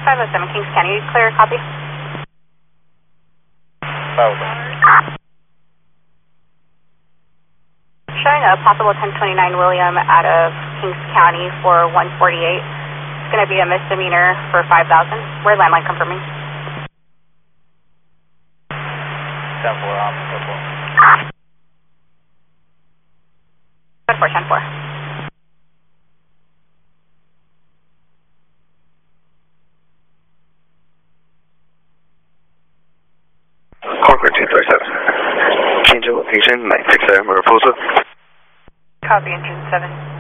507 Kings County, clear, copy. 507. Showing a possible 1029 William out of Kings County for 148. It's going to be a misdemeanor for 5,000. We're landline confirming. 10-4, 10-4. 10-4, 10-4. Concord 237. Change of location, 960 Mariposa. Copy, engine 7.